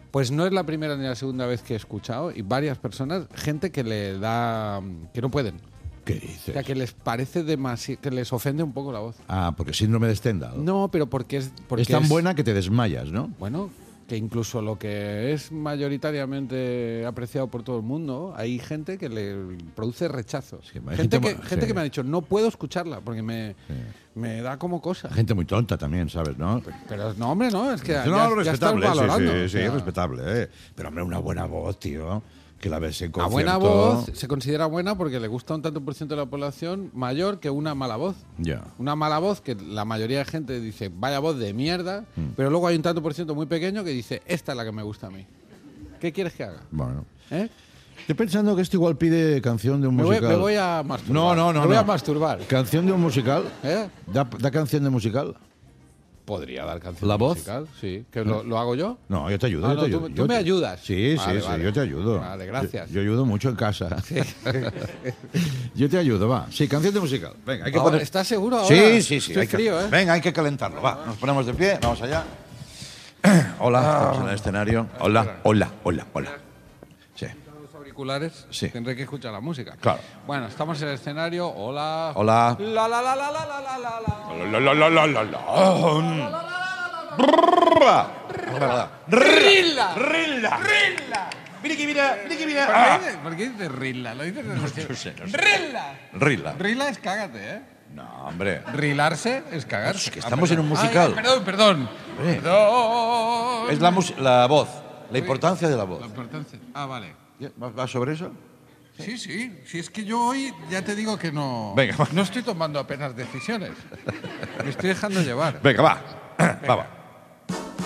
Pues no es la primera ni la segunda vez que he escuchado, y varias personas, gente que le da... que no pueden. ¿Qué O dices? sea, que les parece demasiado... que les ofende un poco la voz. Ah, porque síndrome de Stendhal. No, pero porque es... Porque es tan buena que te desmayas, ¿no? Bueno, que incluso lo que es mayoritariamente apreciado por todo el mundo, hay gente que le produce rechazo. Sí, hay gente gente que sí. me ha dicho, no puedo escucharla porque me da como cosa. Gente muy tonta también, ¿sabes? ¿No? Pero no, hombre, no, es que ya, No, ya estás respetable, valorando. sí, o sea, respetable, ¿eh? Pero, hombre, una buena voz, tío. Que la ves en a concierto. buena voz se considera buena porque le gusta un tanto por ciento de la población mayor que una mala voz. Ya. Una mala voz que la mayoría de gente dice, vaya voz de mierda, pero luego hay un tanto por ciento muy pequeño que dice, esta es la que me gusta a mí. ¿Qué quieres que haga? Bueno. ¿Eh? Estoy pensando que esto igual pide canción de un Me musical. voy a masturbar. No. Me voy a masturbar. ¿Canción de un musical? ¿Eh? ¿Da canción de musical? Podría dar canción ¿La voz? musical, sí. ¿Que lo hago yo? No, yo te ayudo. Ah, yo no, te ayudo. tú me ayudas. Sí, Vale, vale. yo te ayudo. Vale, gracias. Yo ayudo mucho en casa. Yo te ayudo, va. Sí, canción de musical. Venga, hay que Ahora, poner... ¿estás seguro ahora? Sí. Estoy hay que- frío, ¿eh? Venga, hay que calentarlo. Va, nos ponemos de pie, vamos allá. Hola, estamos en el escenario. Hola. Sí. Los auriculares, Sí. tendré que escuchar la música. Claro. Bueno, estamos en el escenario. Hola. Hola. ¡Rilla! Rilla. ¿Por qué dices Rilla? Lo dices No sé. ¡Rilla! Rilla. Rilla es cágate, ¿eh? No, hombre. Rilarse es cagar. Es que estamos en un musical. Perdón. Hombre. Perdón. Es la voz, la importancia de la voz. La importancia. Ah, vale. ¿Va sobre eso? Sí. Si es que yo hoy ya te digo que no. Venga, va. No estoy tomando apenas decisiones. Me estoy dejando llevar. Venga, va. Va.